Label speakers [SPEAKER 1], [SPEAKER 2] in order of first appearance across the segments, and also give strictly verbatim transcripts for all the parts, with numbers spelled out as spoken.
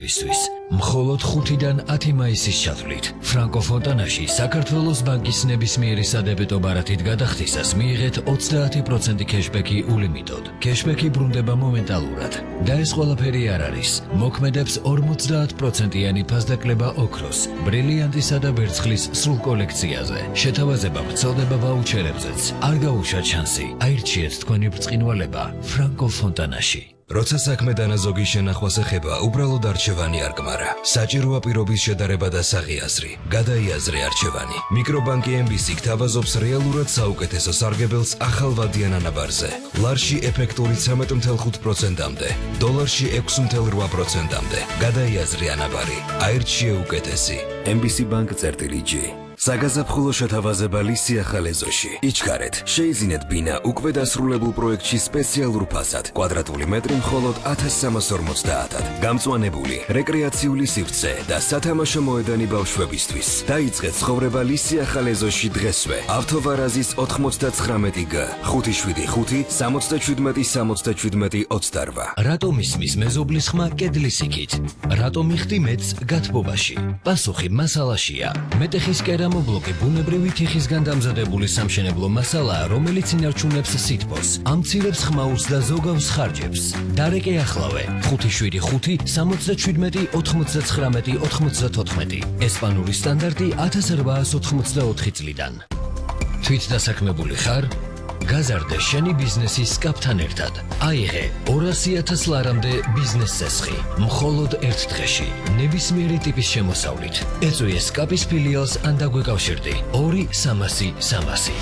[SPEAKER 1] ისთვის მხოლოდ ხუთიდან ათი მაისის ჩათვლით ფრანკო ფონტანაში საქართველოს ბანკის ნებისმიერი სადებეტო ბარათით გადახდისას მიიღეთ ოცდაათი პროცენტი кэშბექი ულიმიტოდ. Кэშბექი ბრუნდება მომენტალურად და ეს ყველაფერი არ არის. მოქმედებს ორმოცდაათ პროცენტიანი ფასდაკლება ოქროს, ბრილიანტისა და ვერცხლის სრულ კოლექციაზე. შეთავაზება ვრცელდება ვაუჩერებზეც. არ გაუშვათ შანსი. აირჩიეთ თქვენი ბრწყინვალება ფრანკო ფონტანაში. როცა საქმე დანაზოგი შენახვას ეხება, უბრალოდ არჩევანი არ გმარა. საჭიროა პირობის შედარება და საღიაზრი. გადაიაზრე არჩევანი. მიკრობანკი ემ ბი სი გთავაზობს რეალურად საუკეთესო სარგებელს ახალ ვადიან ანაბარზე. ლარში ეფექტური ცამეტ ათი ხუთი პროცენტამდე, დოლარში ექვსი ოცდაორი პროცენტამდე. გადაიაზრე ანაბარი. აირჩიე უკეთესი. ემ ბი სი ბანკ წერტილი ჯი. საგაზაფხულო შეთავაზება ლისი ახალ ეზოში. იჩქარეთ, შეიძინეთ ბინა უკვე დასრულებულ პროექტში სპეციალურ ფასად. კვადრატული მეტრი მხოლოდ ათას სამას ორმოცდაათად. გამწვანებული, რეკრეაციული სივრცე და სათამაშო მოედანი ბავშვებისთვის. დაიწყეთ ცხოვრება ლისი ახალ ეზოში დღესვე. ავთოვარაზის ოთხმოცდაცხრამეტი გ, ხუთი შვიდი ხუთი, სამოცდაშვიდმეტი სამოცდაშვიდმეტი ოცდარვა. რატომ ისმის მეზობლის ხმა კედლის იქით? რატომ იხდი მეც გათბობაში? პასუხი მასალაშია. მეტეხის კერა მობლოკი ბუნებრივი თიხისგან დამზადებული სამშენებლო მასალაა, რომელიც ინარჩუნებს სითბოს, ამცირებს ხმაურს და ზოგავს ხარჯებს. დარეკე ახლავე ხუთი შვიდი ხუთი, სამოცდაშვიდმეტი ოთხმოცდაცხრამეტი ოთხმოცდათოთხმეტი. ესპანური სტანდარტი ათას რვაას ოთხმოცდაოთხი წლიდან. თვით დასაქმებული ხარ? გაზარდე შენი ბიზნესის კაპთან ერთად. აიღე ორასი ათას ლარამდე ბიზნეს წესხი. მხოლოდ ერთ დღეში, ნებისმიერი ტიპის შემოსავლით. ეწვიე სკაპის ფილიალს ან დაგვეკავშირდი. ორი სამასი სამასი.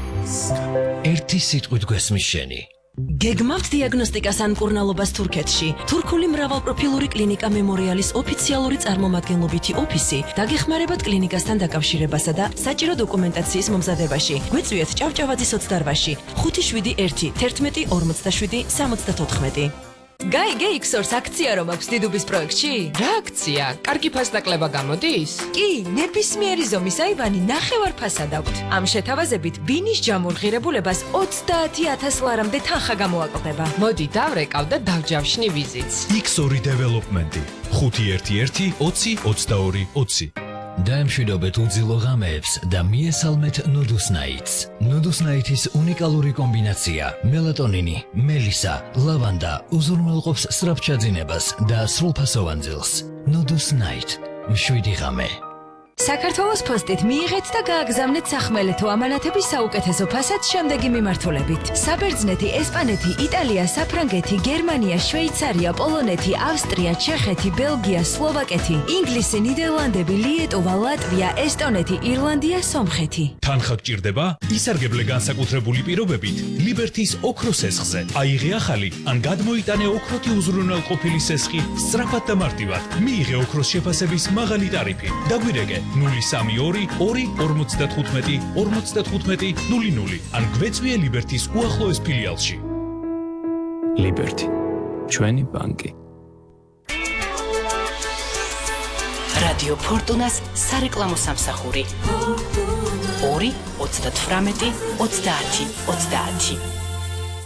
[SPEAKER 1] ერთი სიტყვით გვესმის შენი.
[SPEAKER 2] გეგმავთ დიაგნოსტიკას ან მკურნალობას თურქეთში. თურქული მრავალპროფილური კლინიკა მემორიალის ოფიციალური წარმომადგენლობითი ოფისი დაგეხმარებათ კლინიკასთან დაკავშირებასა და საჭირო დოკუმენტაციის მომზადებაში. გვეწვიეთ ჭავჭავაძის ოცდარვაში ხუთი შვიდი ერთი თერთმეტი ორმოცდაშვიდი სამოცდათოთხმეტი.
[SPEAKER 3] გაი გეიქსორს აქცია რომ აქვს დიდუბის პროექტში? რა აქცია? კარგი ფასდაკლება გამოდის?
[SPEAKER 2] კი, ნებისმიერი ზომის აივანი ნახევარ ფასად აქვთ.
[SPEAKER 3] ამ შეთავაზებით ბინის ჯამურ ღირებულებას ოცდაათი ათას ლარამდე თანხა გამოაკლდება.
[SPEAKER 2] მოდი დავრეკავ და დავჯავშნი ვიზიტს.
[SPEAKER 4] იქს ორი დეველოპმენტი ხუთი ერთი ერთი ოცი ოცდაორი ოცი.
[SPEAKER 1] დაემშვიდობეთ უძილო ღამეებს და მიესალმეთ ნუდუსნაიტს. ნუდუსნაიტის უნიკალური კომბინაცია მელატონინი, მელისა, ლავანდა უზრუნველყოფს სწრაფჩაძინებას და სრულფასოვან ძილს. ნუდუსნაიტ, მშვიდი ღამე.
[SPEAKER 2] საქართველოს პოსტით მიიღეთ და გააგზავნეთ სახმელეთო ამანათების საუკეთესო ფასად შემდეგი მიმართულებით. საბერძნეთი, ესპანეთი, იტალია, საფრანგეთი, გერმანია, შვეიცარია, პოლონეთი, ავსტრია, ჩეხეთი, ბელგია, სლოვაკეთი, ინგლისი, ნიდერლანდები, ლიეტუვა, ლატვია, ესტონეთი, ირლანდია, სომხეთი.
[SPEAKER 4] თანხა გჭირდება? ისარგებლე განსაკუთრებული პირობებით ლიბერთის ოქროს სესხზე. აიღე ახალი ან გადმოიტანე ოქროთი უზრუნველყოფილი სესხი სწრაფად და მარტივად. მიიღე ოქროს შეფასების მაღალი ტარიფი. დაგვირეკე ნული სამი ორი ორი ორმოცდათხუთმეტი ორმოცდათხუთმეტი ნული ნული ან გვეწვიე ლიბერთის უახლოეს ფილიალში.
[SPEAKER 5] ლიბერთი, ჩვენი ბანკი.
[SPEAKER 6] რადიო ფორტუნას სარეკლამო სამსახური. ორი ოცდათვრამეტი ოცდაათი ოცდაათი.